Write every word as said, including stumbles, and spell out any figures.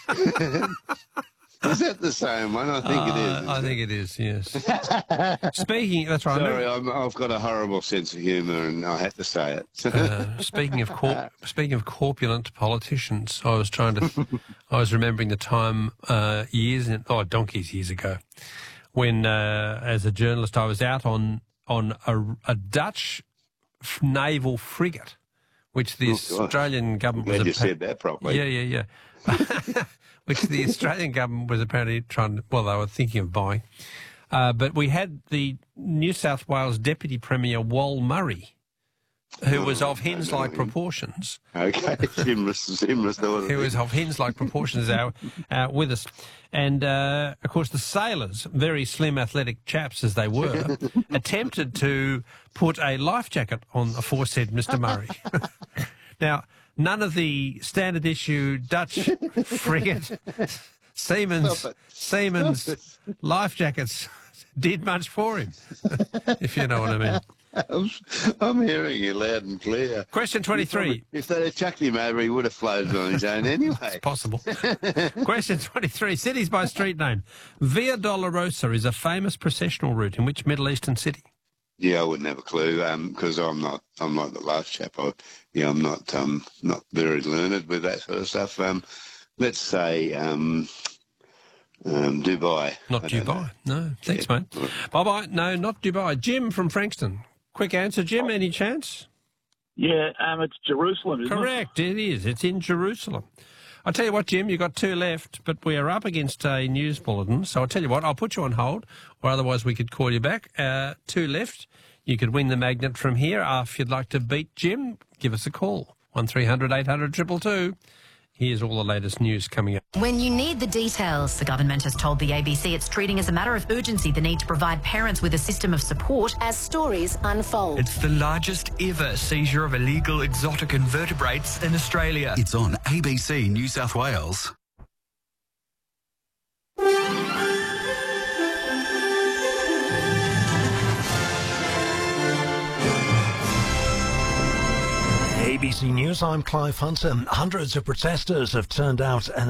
Is that the same one? I think uh, it is. I it? think it is, yes. Speaking, that's right. Sorry, I'm, I've got a horrible sense of humour and I had to say it. uh, speaking of corp- speaking of corpulent politicians, I was trying to, I was remembering the time uh, years, in, oh, donkeys years ago, when uh, as a journalist I was out on on a, a Dutch naval frigate, which the Oh, Australian government Glad was. you appa- said that properly. Yeah, yeah, yeah. Which the Australian government was apparently trying to, well, they were thinking of buying. Uh, but we had the New South Wales Deputy Premier, Wal Murray, who Oh, was of I know hens-like him. proportions. Okay, Jim must, Jim must know what it Who was is. of hens-like proportions are uh, with us. And, uh, of course, the sailors, very slim, athletic chaps as they were, attempted to put a life jacket on aforesaid Mister Murray. Now, none of the standard issue Dutch frigate Siemens, Stop it. Siemens Stop life jackets did much for him, if you know what I mean. I'm, I'm hearing you loud and clear. Question twenty-three. If they'd have chucked him over, he would have floated on his own anyway. Possible. Question twenty-three. Cities by street name. Via Dolorosa is a famous processional route in which Middle Eastern city? Yeah, I wouldn't have a clue because I'm not. I'm like the last chap. I, yeah, I'm not. Um, not very learned with that sort of stuff. Um, let's say um, um, Dubai. Not I don't know. Dubai. No. Thanks, Yeah. mate. Bye-bye. No, not Dubai. Jim from Frankston. Quick answer, Jim. Any chance? Yeah, um, it's Jerusalem, isn't Correct. It is. It's in Jerusalem. I'll tell you what, Jim, you've got two left, but we are up against a news bulletin. So I'll tell you what, I'll put you on hold, or otherwise we could call you back. Uh, two left. You could win the magnet from here. Uh, if you'd like to beat Jim, give us a call. one three hundred eight hundred two two two. Here's all the latest news coming up. When you need the details, the government has told the A B C it's treating as a matter of urgency the need to provide parents with a system of support as stories unfold. It's the largest ever seizure of illegal exotic invertebrates in Australia. It's on A B C New South Wales. A B C News, I'm Clive Hunter. Hundreds of protesters have turned out and